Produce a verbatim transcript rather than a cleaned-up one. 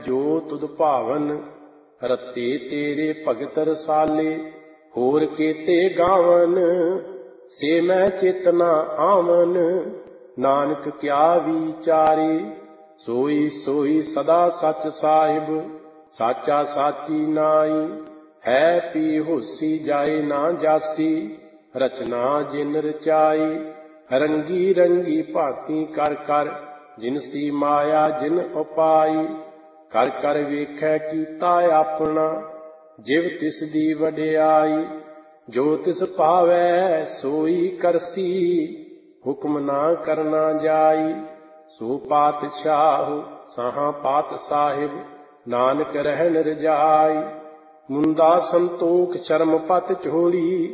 ਜੋ ਤੁਧ ਭਾਵਨ। ਰਤੇ ਤੇਰੇ ਭਗਤ ਰਸਾਲੇ ਹੋਰ ਕੇਤੇ ਗਾਵਨ। ਸੇ ਮੈਂ ਚੇਤਨਾ ਆਵਨ ਨਾਨਕ ਕਿਆ ਵਿਚਾਰੇ। ਸੋਈ ਸੋਈ ਸਦਾ ਸੱਚ ਸਾਹਿਬ ਸਾਚਾ ਸਾਚੀ ਨਾਈ। ਹੈ ਪੀ ਹੋਸੀ ਜਾਏ ਨਾ ਜਾਸੀ ਰਚਨਾ ਜਿਨ ਰਚਾਈ। ਰੰਗੀ ਰੰਗੀ ਭਾਂਤੀ ਕਰ ਕਰ ਜਿਨਸੀ ਮਾਇਆ ਜਿਨ ਉਪਾਈ। ਕਰ ਕਰ ਵੇਖੈ ਕੀਤਾ ਆਪਣਾ ਜਿਵ ਤਿਸ ਦੀ ਵਡਿਆਈ। ਜੋ ਤਿਸ ਭਾਵੈ ਸੋਈ ਕਰਸੀ ਹੁਕਮ ਨਾ ਕਰਨਾ ਜਾਈ। ਸੋ ਪਾਤਸ਼ਾਹ ਸਾਹਾਂ ਪਾਤ ਸਾਹਿਬ ਨਾਨਕ ਰਹਿਣ ਰਜਾਈ। ਮੁੰਦਾ ਸੰਤੋਖ ਸ਼ਰਮ ਪਤ ਝੋਲੀ